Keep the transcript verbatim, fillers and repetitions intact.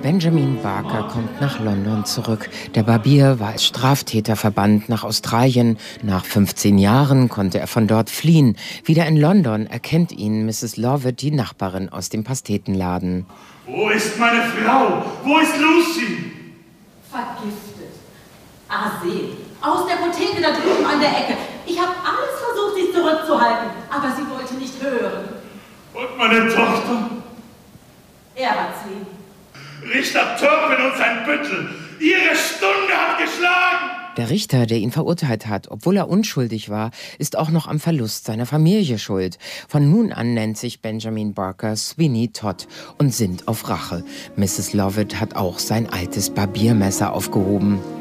Benjamin Barker kommt nach London zurück. Der Barbier war als Straftäter verbannt nach Australien. Nach fünfzehn Jahren konnte er von dort fliehen. Wieder in London erkennt ihn Misses Lovett, die Nachbarin aus dem Pastetenladen. Wo ist meine Frau? Wo ist Lucy? Vergiftet. Arsen. Aus der Apotheke da drüben an der Ecke. Ich habe alles versucht, sie zurückzuhalten, aber sie wollte nicht hören. Und meine Tochter? Er hat sie. Richter Turpin und sein Büttel. Ihre Stunde hat geschlagen. Der Richter, der ihn verurteilt hat, obwohl er unschuldig war, ist auch noch am Verlust seiner Familie schuld. Von nun an nennt sich Benjamin Barker Sweeney Todd und sinnt auf Rache. Misses Lovett hat auch sein altes Barbiermesser aufgehoben.